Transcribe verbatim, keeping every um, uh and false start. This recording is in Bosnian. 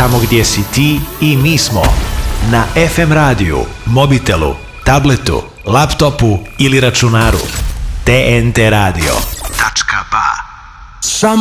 Tamo gdje si ti i mi smo. Na ef em radiju, mobitelu, tabletu, laptopu ili računaru. T N T radio. Tačka ba.